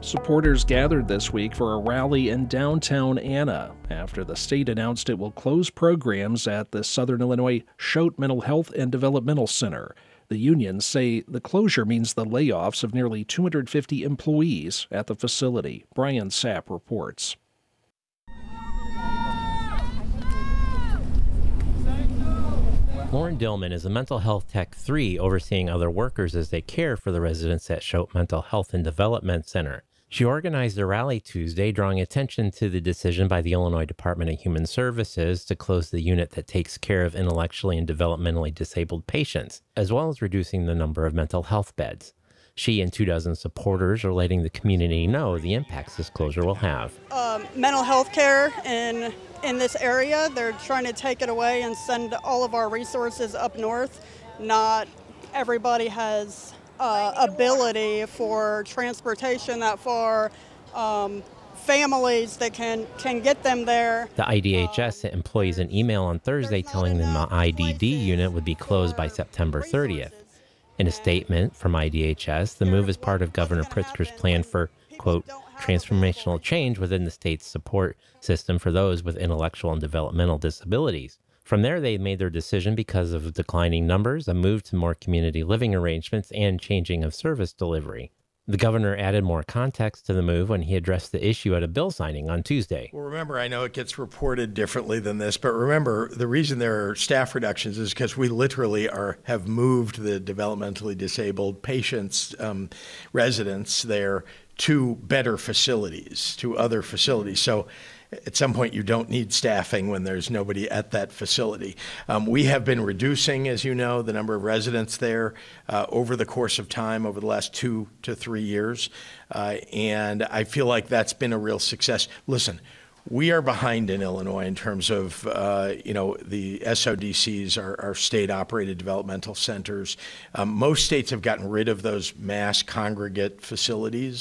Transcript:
Supporters gathered this week for a rally in downtown Anna after the state announced it will close programs at the Southern Illinois Choate Mental Health and Developmental Center. The unions say the closure means the layoffs of nearly 250 employees at the facility. Brian Sapp reports. Lauren Dillman is a mental health tech 3 overseeing other workers as they care for the residents at Choate Mental Health and Development Center. She organized a rally Tuesday, drawing attention to the decision by the Illinois Department of Human Services to close the unit that takes care of intellectually and developmentally disabled patients, as well as reducing the number of mental health beds. She and 24 supporters are letting the community know the impacts this closure will have. Mental health care in this area, they're trying to take it away and send all of our resources up north. Not everybody has ability for transportation that far, families that can get them there. The IDHS sent employees an email on Thursday telling them the IDD unit would be closed by September 30th. In a statement from IDHS, the move is part of Governor Pritzker's plan for, quote, transformational change within the state's support system for those with intellectual and developmental disabilities. From there, they made their decision because of declining numbers, a move to more community living arrangements, and changing of service delivery. The governor added more context to the move when he addressed the issue at a bill signing on Tuesday. Well, remember, I know it gets reported differently than this, but remember, the reason there are staff reductions is because we literally have moved the developmentally disabled patients, residents there to better facilities, to other facilities. So at some point, you don't need staffing when there's nobody at that facility. We have been reducing, as you know, the number of residents there over the course of time, over the last 2 to 3 years. And I feel like that's been a real success. Listen, we are behind in Illinois in terms of, the SODCs, our state-operated developmental centers. Most states have gotten rid of those mass congregate facilities.